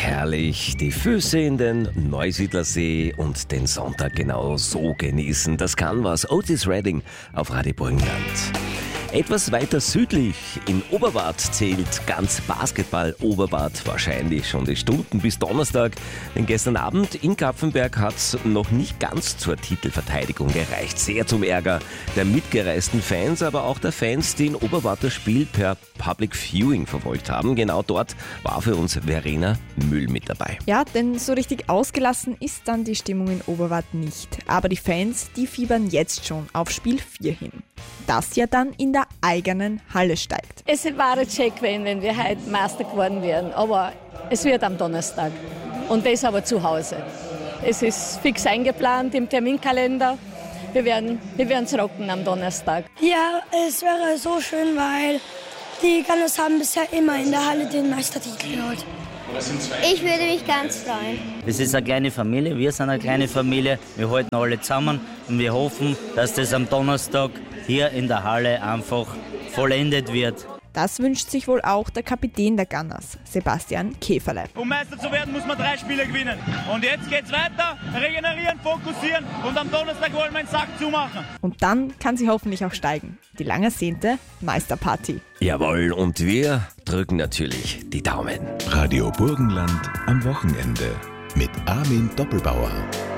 herrlich die Füße in den Neusiedlersee und den Sonntag genau so genießen. Das kann was. Otis Redding auf Radio Burgenland. Etwas weiter südlich in Oberwart zählt ganz Basketball Oberwart wahrscheinlich schon die Stunden bis Donnerstag. Denn gestern Abend in Kapfenberg hat es noch nicht ganz zur Titelverteidigung gereicht. Sehr zum Ärger der mitgereisten Fans, aber auch der Fans, die in Oberwart das Spiel per Public Viewing verfolgt haben. Genau dort war für uns Verena Müll mit dabei. Ja, denn so richtig ausgelassen ist dann die Stimmung in Oberwart nicht. Aber die Fans, die fiebern jetzt schon auf Spiel 4 hin. Das ja dann in der eigenen Halle steigt. Es war ein Check, wenn wir heute Meister geworden wären, aber es wird am Donnerstag und das aber zu Hause. Es ist fix eingeplant im Terminkalender. Wir werden es rocken am Donnerstag. Ja, es wäre so schön, weil die Gunners haben bisher immer in der Halle den Meistertitel geholt. Ich würde mich ganz freuen. Es ist eine kleine Familie, wir sind eine kleine Familie, wir halten alle zusammen und wir hoffen, dass das am Donnerstag hier in der Halle einfach vollendet wird. Das wünscht sich wohl auch der Kapitän der Gunners, Sebastian Käferle. Um Meister zu werden, muss man 3 Spiele gewinnen. Und jetzt geht's weiter, regenerieren, fokussieren und am Donnerstag wollen wir den Sack zumachen. Und dann kann sie hoffentlich auch steigen. Die lang ersehnte Meisterparty. Jawohl, und wir drücken natürlich die Daumen. Radio Burgenland am Wochenende mit Armin Doppelbauer.